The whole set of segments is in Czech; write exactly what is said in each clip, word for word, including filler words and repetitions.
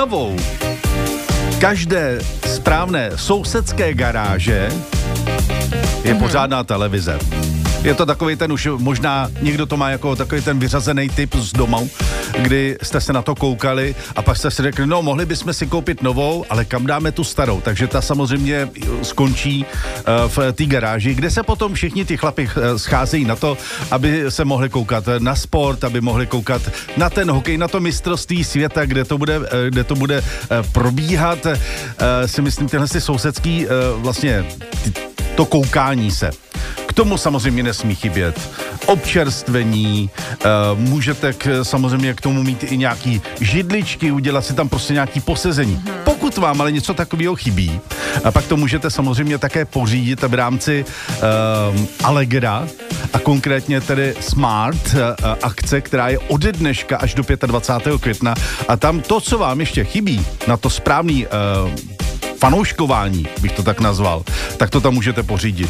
výbavou každé správné sousedské garáže je mm-hmm. pořádná televize. Je to takový ten už, možná někdo to má jako takový ten vyřazený typ z domu, kdy jste se na to koukali a pak jste si řekli, no mohli bychom si koupit novou, ale kam dáme tu starou, takže ta samozřejmě skončí uh, v té garáži, kde se potom všichni ty chlapi uh, scházejí na to, aby se mohli koukat na sport, aby mohli koukat na ten hokej, na to mistrovství světa, kde to bude, uh, kde to bude uh, probíhat, uh, si myslím, tyhle si sousedský uh, vlastně ty, to koukání se. K tomu samozřejmě nesmí chybět občerstvení, uh, můžete k, samozřejmě k tomu mít i nějaký židličky, udělat si tam prostě nějaký posezení. Hmm. Pokud vám ale něco takového chybí, a pak to můžete samozřejmě také pořídit v rámci uh, Allegra a konkrétně tedy Smart uh, akce, která je od dneška až do dvacátého pátého května a tam to, co vám ještě chybí na to správný uh, fanouškování, bych to tak nazval, tak to tam můžete pořídit.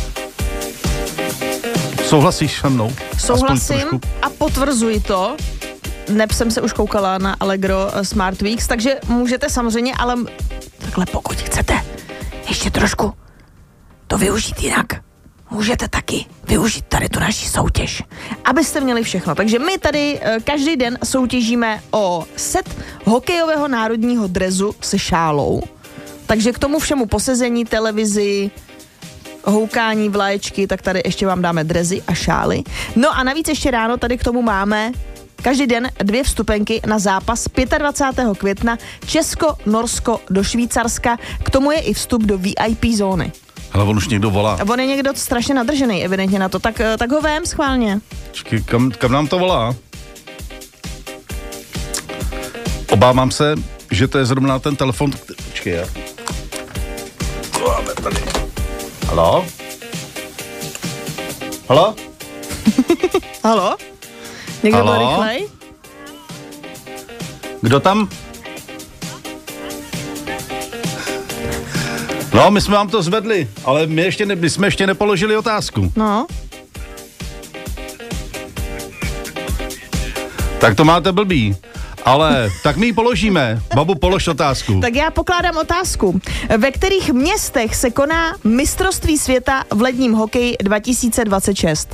Souhlasíš se mnou? Souhlasím a potvrzuji to. Neb jsem se už koukala na Allegro Smart Weeks, takže můžete samozřejmě, ale takhle pokud chcete ještě trošku to využít jinak, můžete taky využít tady tu naši soutěž, abyste měli všechno. Takže my tady každý den soutěžíme o set hokejového národního drezu se šálou. Takže k tomu všemu posezení, televizi, houkání, vlaječky, tak tady ještě vám dáme drezy a šály. No a navíc ještě ráno tady k tomu máme každý den dvě vstupenky na zápas dvacátého pátého května Česko-Norsko do Švýcarska. K tomu je i vstup do V I P zóny. Ale on už někdo volá. On je někdo strašně nadržený, evidentně na to. Tak, tak ho vém schválně. Čekaj, kam, kam nám to volá? Obávám se, že to je zrovna ten telefon. Počkej, já. Haló? Haló? Haló? Někdo Haló? byl rychlej? Kdo tam? No, my jsme vám to zvedli, ale my, ještě ne, my jsme ještě nepoložili otázku. No. Tak to máte blbý. Ale tak my ji položíme. Babu, polož otázku. Tak já pokládám otázku. Ve kterých městech se koná mistrovství světa v ledním hokeji dva tisíce dvacet šest?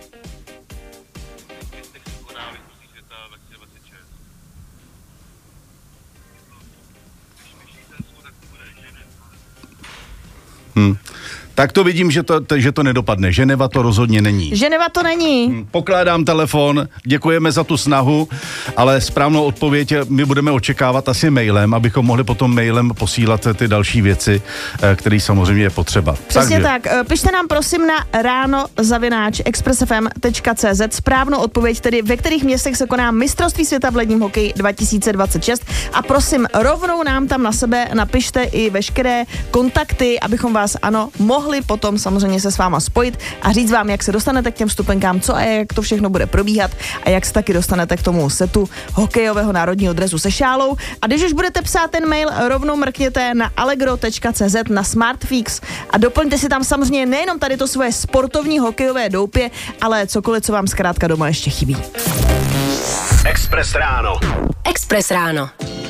Hm. Tak to vidím, že to, že to nedopadne. Ženeva to rozhodně není. Ženeva to není. Hm. Pokládám telefon, děkujeme za tu snahu, ale správnou odpověď my budeme očekávat asi mailem, abychom mohli potom mailem posílat ty další věci, které samozřejmě je potřeba. Přesně Takže. tak. Pište nám prosím na ráno zavináč express f m tečka c z správnou odpověď, tedy ve kterých městech se koná mistrovství světa v ledním hokeji dva tisíce dvacet šest a prosím rovnou nám tam na sebe napište i veškeré kontakty, abychom vás ano mohli potom samozřejmě se s váma spojit a říct vám, jak se dostanete k těm vstupenkám, co a jak to všechno bude probíhat a jak se taky dostanete k tomu setu hokejového národního dresu se šálou. A když už budete psát ten mail, rovnou mrkněte na allegro tečka c z na Smartfix a doplňte si tam samozřejmě nejenom tady to svoje sportovní hokejové doupě, ale cokoliv, co vám zkrátka doma ještě chybí. Express ráno. Express ráno.